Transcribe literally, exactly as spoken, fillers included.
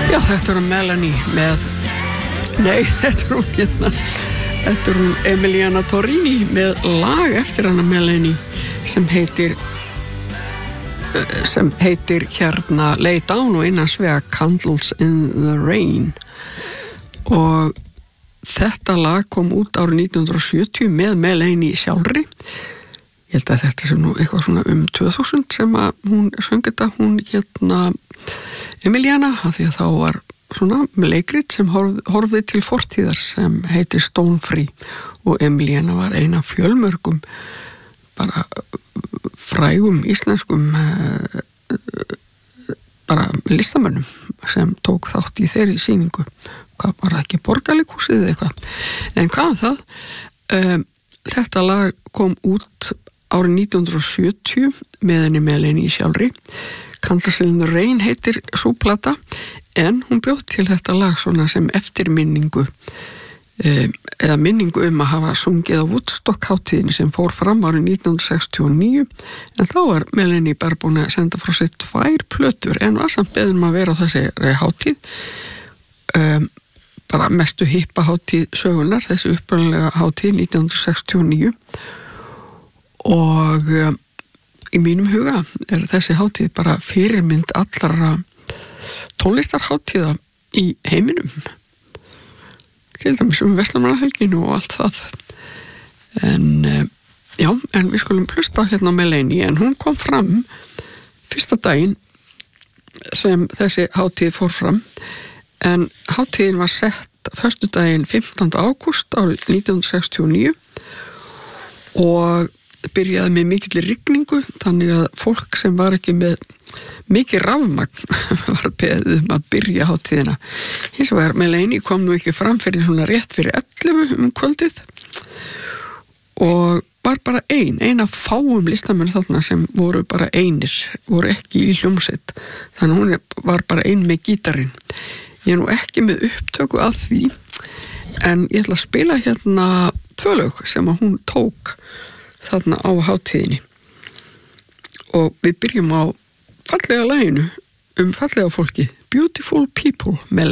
Já, þetta er Melanie með, nei, þetta er hún hérna, þetta er hún Emiliana Torrini með lag eftir hana Melanie sem heitir, sem heitir hérna Lay Down og innans vega Candles in the Rain. Og þetta lag kom út árið nítján hundruð sjötíu með Melanie sjálfri. Ég held að þetta sem nú eitthvað svona um tvö þúsund sem að hún söng þetta, hún hérna Emiliana, af því að þá var svona með leikrit sem horf, horfði til fortíðar sem heitir Stone Free og Emiliana var eina fjölmörgum bara frægum íslenskum bara listamönnum sem tók þátt í þeirri sýningu. Hvað var það ekki, Borgarleikhúsið eða eitthvað? En hvað var það? Um, þetta lag kom út árið nítján hundruð sjötíu með henni Melanie sjálfri. Candles in the Rain heitir sú plata, en hún bjóð til þetta lag svona sem eftirminningu um, eða minningu um að hafa sungið á Woodstock hátíðinni sem fór fram árið nítján hundruð sextíu og níu, en þá var Melanie bara búin að senda frá sér tvær plötur en var samt beðin um að vera á þessari hátíð, um, bara mestu hippa hátíð sögunar, þessi upprunalega hátíð nítján hundruð sextíu og níu. Og um, í mínum huga er þessi hátíð bara fyrirmynd allra tónlistarhátíða í heiminum, til dæmis um Verslunarmannahelginu og allt það. En um, já, en við skulum hlusta hérna á Melanie, en hún kom fram fyrsta daginn sem þessi hátíð fór fram, en hátíðin var sett föstudaginn fimmtánda ágúst árið nítján hundruð sextíu og níu og byrjaði með mikilli rigningu, þannig að fólk sem var ekki með mikið rafmagn var beðið um að byrja hátíðina. Hins vegar Melanie kom nú ekki fram fyrir svona rétt fyrir ellefu um kvöldið og var bara ein, ein af fáum listamenn þarna sem voru bara einir, voru ekki í hljómsveit, þannig hún var bara ein með gítarinn. Ég er nú ekki með upptöku af því, en ég ætla að spila hérna tvö lög sem að hún tók þarna á hátíðinni. Og við byrjum á fallega laginu um fallega fólki, Beautiful People með